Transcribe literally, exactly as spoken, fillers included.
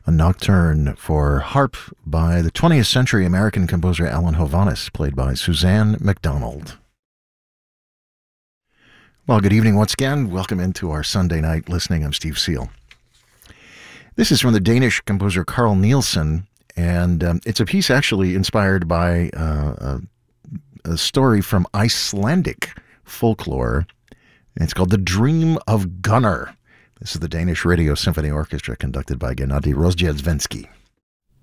a nocturne for harp by the twentieth century American composer Alan Hovhaness, played by Suzanne McDonald. Well, good evening once again. Welcome into our Sunday night listening. I'm Steve Seal. This is from the Danish composer Carl Nielsen, and um, it's a piece actually inspired by uh, a, a story from Icelandic folklore. It's called The Dream of Gunnar. This is the Danish Radio Symphony Orchestra conducted by Gennady Rozhdestvensky.